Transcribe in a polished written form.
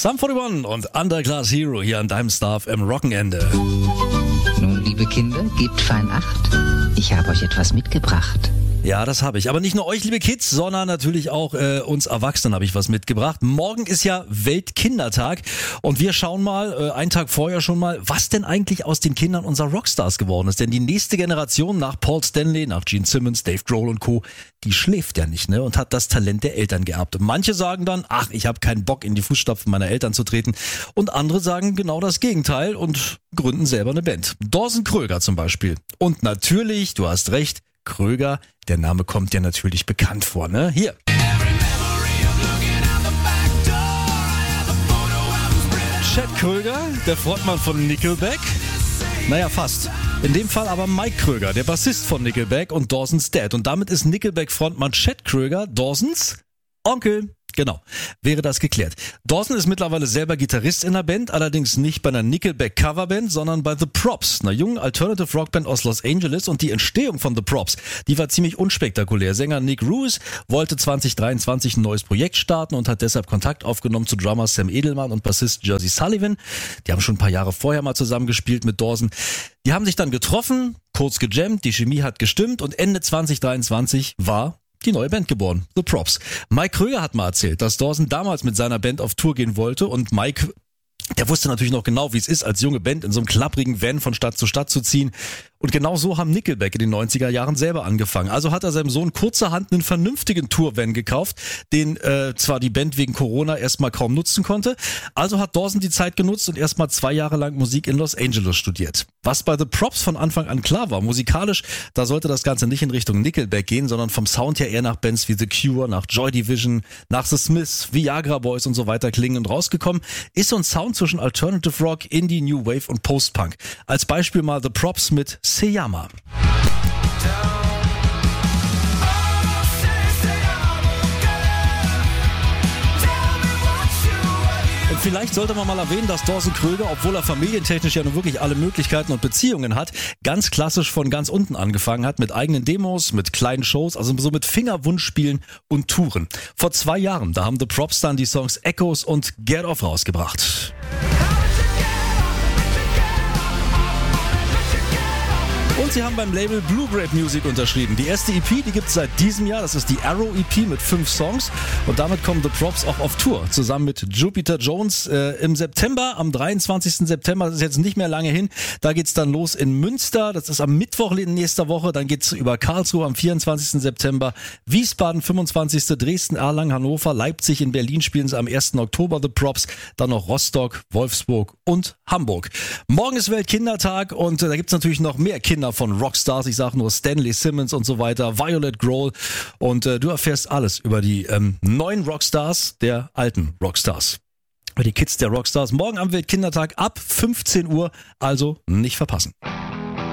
Sum 41 und Underclass Hero hier an deinem Staff im Rockenende. Nun, liebe Kinder, gebt fein Acht. Ich habe euch etwas mitgebracht. Ja, das habe ich. Aber nicht nur euch, liebe Kids, sondern natürlich auch uns Erwachsenen habe ich was mitgebracht. Morgen ist ja Weltkindertag und wir schauen mal, einen Tag vorher schon mal, was denn eigentlich aus den Kindern unserer Rockstars geworden ist. Denn die nächste Generation nach Paul Stanley, nach Gene Simmons, Dave Grohl und Co., die schläft ja nicht, ne? Und hat das Talent der Eltern geerbt. Und manche sagen dann, ach, ich habe keinen Bock, in die Fußstapfen meiner Eltern zu treten. Und andere sagen genau das Gegenteil und gründen selber eine Band. Dawson Kröger zum Beispiel. Und natürlich, du hast recht, Kröger, der Name kommt dir natürlich bekannt vor, ne? Hier. Chad Kröger, der Frontmann von Nickelback. Naja, fast. In dem Fall aber Mike Kröger, der Bassist von Nickelback und Dawson's Dad. Und damit ist Nickelback-Frontmann Chad Kröger Dawsons Onkel. Genau, wäre das geklärt. Dawson ist mittlerweile selber Gitarrist in der Band, allerdings nicht bei einer Nickelback-Coverband, sondern bei The Props, einer jungen Alternative-Rockband aus Los Angeles. Und die Entstehung von The Props, die war ziemlich unspektakulär. Sänger Nick Ruiz wollte 2023 ein neues Projekt starten und hat deshalb Kontakt aufgenommen zu Drummer Sam Edelman und Bassist Jersey Sullivan. Die haben schon ein paar Jahre vorher mal zusammengespielt mit Dawson. Die haben sich dann getroffen, kurz gejammt, die Chemie hat gestimmt und Ende 2023 war die neue Band geboren, The Props. Mike Kröger hat mal erzählt, dass Dawson damals mit seiner Band auf Tour gehen wollte und Mike, der wusste natürlich noch genau, wie es ist, als junge Band in so einem klapprigen Van von Stadt zu Stadt zu ziehen. Und genau so haben Nickelback in den 90er Jahren selber angefangen. Also hat er seinem Sohn kurzerhand einen vernünftigen Tour-Van gekauft, den zwar die Band wegen Corona erstmal kaum nutzen konnte. Also hat Dawson die Zeit genutzt und erstmal 2 Jahre lang Musik in Los Angeles studiert. Was bei The Props von Anfang an klar war, musikalisch, da sollte das Ganze nicht in Richtung Nickelback gehen, sondern vom Sound her eher nach Bands wie The Cure, nach Joy Division, nach The Smiths, Viagra Boys und so weiter klingen. Und rausgekommen ist so ein Sound zwischen Alternative Rock, Indie, New Wave und Post-Punk. Als Beispiel mal The Props mit Seyama. Und vielleicht sollte man mal erwähnen, dass Dawson Kröger, obwohl er familientechnisch ja nun wirklich alle Möglichkeiten und Beziehungen hat, ganz klassisch von ganz unten angefangen hat, mit eigenen Demos, mit kleinen Shows, also so mit Fingerwunschspielen und Touren. Vor 2 Jahren, da haben The Props dann die Songs Echoes und Get Off rausgebracht. Und sie haben beim Label Blue Grape Music unterschrieben. Die erste EP, die gibt's seit diesem Jahr. Das ist die Arrow EP mit 5 Songs. Und damit kommen The Props auch auf Tour. Zusammen mit Jupiter Jones im September, am 23. September. Das ist jetzt nicht mehr lange hin. Da geht's dann los in Münster. Das ist am Mittwoch in nächster Woche. Dann geht's über Karlsruhe am 24. September. Wiesbaden 25. Dresden, Erlangen, Hannover, Leipzig, in Berlin spielen sie am 1. Oktober The Props. Dann noch Rostock, Wolfsburg und Hamburg. Morgen ist Weltkindertag und da gibt's natürlich noch mehr Kinder von Rockstars, ich sage nur Stanley Simmons und so weiter, Violet Grohl und du erfährst alles über die neuen Rockstars der alten Rockstars. Über die Kids der Rockstars. Morgen am Weltkindertag ab 15 Uhr, also nicht verpassen.